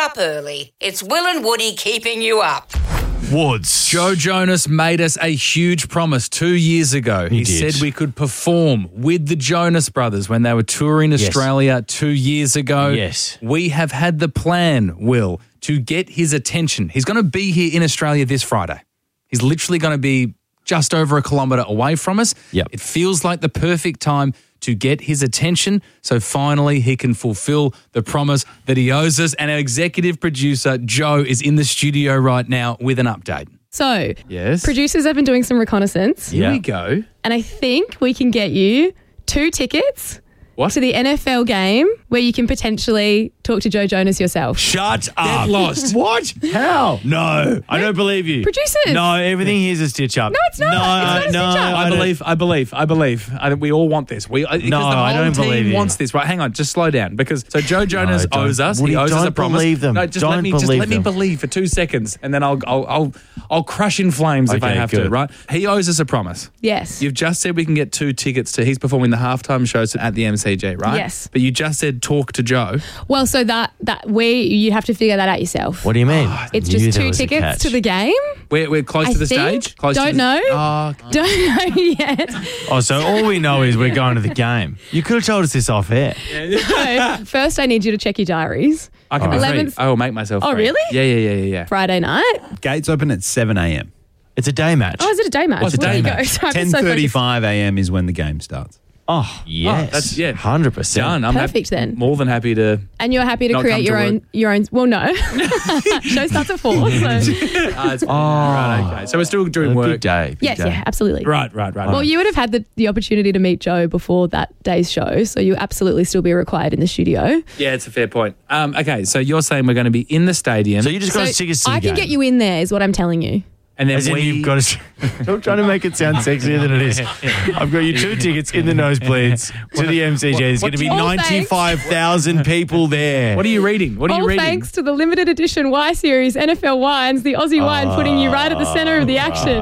up early. It's Will and Woody keeping you up. Woods. Joe Jonas made us a huge promise 2 years ago. He did. said we could perform with the Jonas Brothers when they were touring Australia 2 years ago. Yes. We have had the plan, Will, to get his attention. He's going to be here in Australia this Friday. He's literally going to be just over a kilometre away from us. Yep. It feels like the perfect time to get his attention, so finally he can fulfill the promise that he owes us. And our executive producer, Joe, is in the studio right now with an update. So, Yes. producers have been doing some reconnaissance, Here Yeah. we go. and I think we can get you 2 tickets What? to the NFL game where you can potentially talk to Joe Jonas yourself. Shut up. Get lost. What? How? No, I don't believe you. Producers. No, everything here's a stitch up. No, it's not. It's not a stitch up. I believe. We all want this. Because the whole I don't team believe you. wants this. Right, hang on, just slow down. So Joe Jonas don't. owes us. Woody, He owes us a don't promise. believe them. No, just Don't let me believe them. believe for 2 seconds, and then I'll crush in flames if I Okay, have to. good. Right? He owes us a promise. Yes. You've just said we can get 2 tickets to. He's performing the halftime shows at the MCG, right? Yes. But you just said talk to Joe. Well, so you have to figure that out yourself. What do you mean? It's Knew just there 2 was a tickets catch. to the game. We're close I to the think. stage. Close Don't to know. Oh, Don't know yet. Oh, so all we know is we're going to the game. You could have told us this off air. So, first, I need you to check your diaries. I can be free. 11th I will make myself Oh, free. really? Yeah. Friday night. Gates open at 7 a.m. It's a day match. Oh, is it a day match? What's a There day you go. match? So I've been so focused. 10:35 a.m. is when the game starts. Oh, yes. that's- yeah. 100%. Done. I'm Perfect then. more than happy to. And you're happy to Not create come to your own. Well, no. Show starts at 4. So. Right, okay. So we're still doing work. Big day. Big Yes, day. yeah, absolutely. Right. Well, you would have had the opportunity to meet Joe before that day's show, so you absolutely still be required in the studio. Yeah, it's a fair point. Okay, so you're saying we're going to be in the stadium, So you just got So tickets to the I game. can get you in there, is what I'm telling you. and then As in you've got to. I'm trying to make it sound sexier than it is. I've got you 2 tickets in the nosebleeds to the MCG. There's going to be All thanks. 95,000 people there. What are you reading? What are you All reading? thanks to the limited edition Y Series NFL wines, the Aussie wine putting you right at the centre of the action.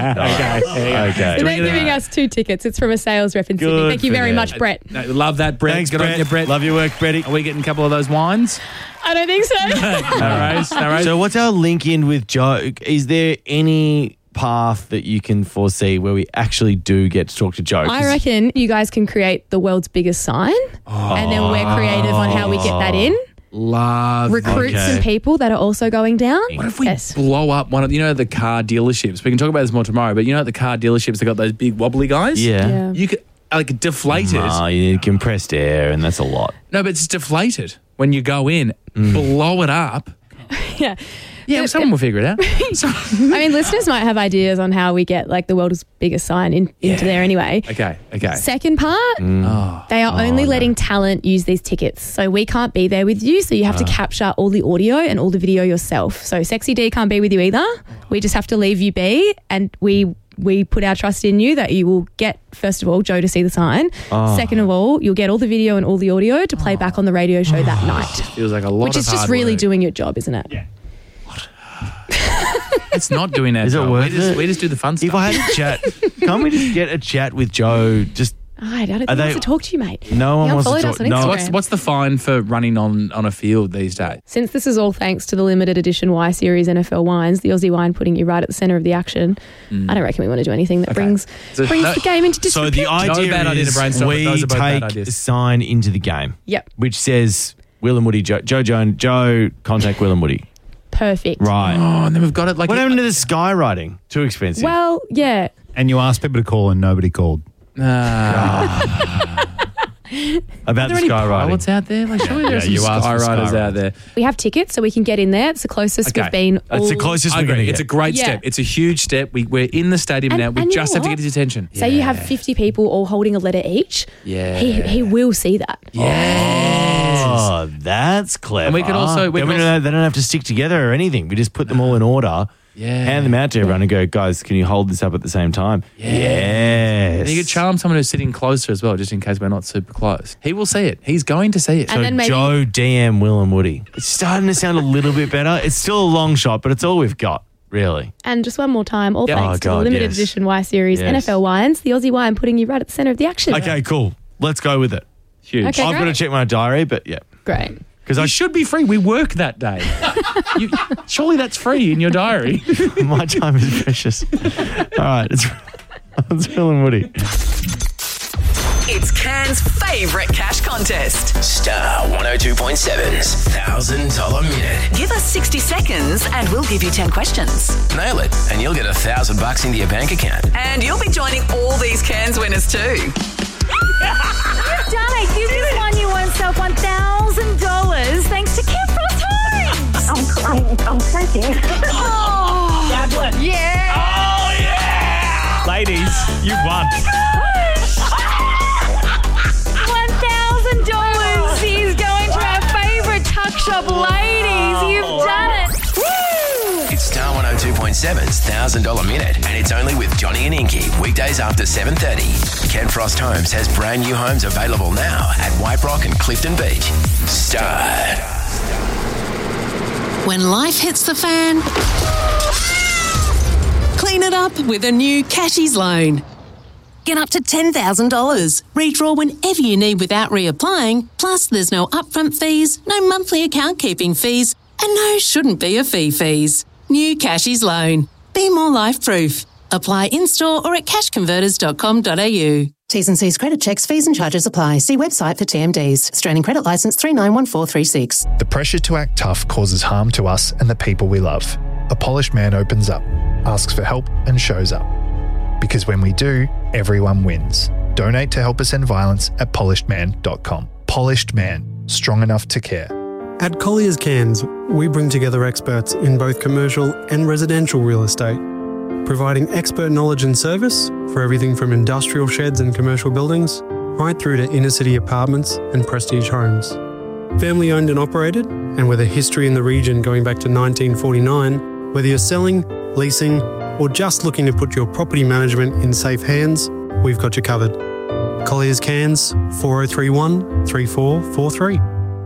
Okay. So they're giving us 2 tickets. It's from a sales rep in Sydney. Good Thank you for very them. much, Brett. No, love that, Brett. Thanks, Good on Brett. you, Brett. Love your work, Brett. Are we getting a couple of those wines? I don't think so. No worries. So what's our link in with Joe? Is there any path that you can foresee where we actually do get to talk to Joe? 'Cause I reckon you guys can create the world's biggest sign, and then we're creative on how we get that in. Love. Recruit Okay. some people that are also going down. What if we Yes. blow up one of the car dealerships? We can talk about this more tomorrow, but at the car dealerships, they got those big wobbly guys. Yeah. You could deflated. You need compressed air, and that's a lot. No, but it's deflated when you go in, blow it up. Yeah. Yeah, someone will figure it out. I mean, listeners might have ideas on how we get the world's biggest sign into there anyway. Okay. Second part, they are only letting talent use these tickets. So we can't be there with you. So you have to capture all the audio and all the video yourself. So Sexy D can't be with you either. We just have to leave you be, and we put our trust in you that you will get, first of all, Joe to see the sign. Second of all, you'll get all the video and all the audio to play back on the radio show that night. Feels like a lot Which of is just hard really work. doing your job, isn't it? Yeah. It's not doing our Is it job. worth it? We just do the fun stuff. If I had a chat, can't we just get a chat with Joe? Just I don't think Are he wants they- to talk to you, mate. no one He wants to unfollowed talk. us on No, Instagram. What's the fine for running on a field these days? Since this is all thanks to the limited edition Y Series NFL wines, the Aussie wine putting you right at the centre of the action, I don't reckon we want to do anything that brings So- the game into So disrepute. the idea bad idea to is brainstorm, but we those are both bad take ideas. a sign into the game. Yep. Which says Will and Woody, Joe, contact Will and Woody. Perfect. Right. Oh, and then we've got it like. What happened to the skywriting? Too expensive. Well, yeah. And you asked people to call and nobody called. About the Are there any skywriting. pilots out there? Like, surely there's you some asked for skywriters skywriters. out there. We have tickets so we can get in there. It's the closest we've been. It's the all- closest I we're going to agree. get. It's a great Yeah. step. It's a huge step. We're in the stadium And- now. We and you just know have to what? get his attention. Say you have 50 people all holding a letter each. Yeah. He will see that. Oh, that's clever. And we could also- Then they don't have to stick together or anything. We just put them all in order. Yeah. Hand them out to everyone and go, guys, can you hold this up at the same time? Yes. And you could charm someone who's sitting closer as well, just in case we're not super close. He will see it. He's going to see it. And then maybe- Joe, DM, Will and Woody. It's starting to sound a little bit better. It's still a long shot, but it's all we've got, really. And just one more time, all Yeah. thanks Oh, to the God, limited yes. edition Y Series Yes. NFL wines, the Aussie wine putting you right at the centre of the action. Okay, cool. Let's go with it. Huge. Okay. I've got to great. check my diary, but yeah. Great. Because You should be free. We work that day. Surely that's free in your diary. my time is precious. All right, it's Will and Woody. It's Can's favourite cash contest. Star 102.7's $1,000 minute. Give us 60 seconds and we'll give you 10 questions. Nail it, and you'll get $1,000 into your bank account. And you'll be joining all these Can's winners too. You've done it. You just won yourself $1,000 thanks to Ken Frost Homes. I'm thinking. Oh, yeah. Oh, yeah! Ladies, you've won. $1,000 is going to our favourite tuck shop ladies. You've done it. Woo! It's Star 102.7's $1,000 minute, and it's only with Johnny and Inky, weekdays after 7:30. Ken Frost Homes has brand new homes available now at White Rock and Clifton Beach. Start. When life hits the fan, clean it up with a new Cashies loan. Get up to $10,000. Redraw whenever you need without reapplying. Plus, there's no upfront fees, no monthly account keeping fees, and no shouldn't be a fee fees. New Cashies loan. Be more life-proof. Apply in-store or at cashconverters.com.au. T's and C's credit checks, fees and charges apply. See website for TMDs. Australian Credit Licence 391436. The pressure to act tough causes harm to us and the people we love. A polished man opens up, asks for help and shows up. Because when we do, everyone wins. Donate to help us end violence at polishedman.com. Polished Man, strong enough to care. At Collier's Cairns, we bring together experts in both commercial and residential real estate, providing expert knowledge and service for everything from industrial sheds and commercial buildings right through to inner city apartments and prestige homes. Family owned and operated, and with a history in the region going back to 1949, whether you're selling, leasing, or just looking to put your property management in safe hands, we've got you covered. Collier's Cairns, 4031 3443.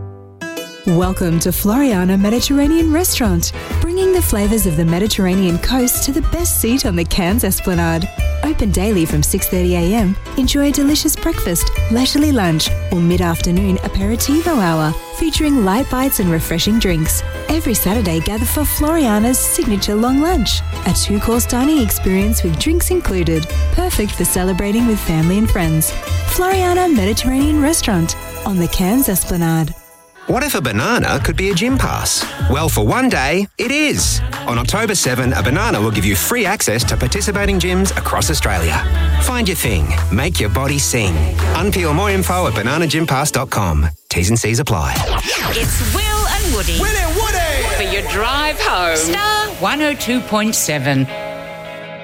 Welcome to Floriana Mediterranean Restaurant, bringing the flavours of the Mediterranean coast to the best seat on the Cairns Esplanade. Open daily from 6:30am. Enjoy a delicious breakfast, leisurely lunch, or mid-afternoon aperitivo hour, featuring light bites and refreshing drinks. Every Saturday, gather for Floriana's signature long lunch, a 2-course dining experience with drinks included, perfect for celebrating with family and friends. Floriana Mediterranean Restaurant on the Cairns Esplanade. What if a banana could be a gym pass? Well, for one day, it is. On October 7, a banana will give you free access to participating gyms across Australia. Find your thing. Make your body sing. Unpeel more info at bananagympass.com. T's and C's apply. It's Will and Woody. Will and Woody! For your drive home. Star 102.7.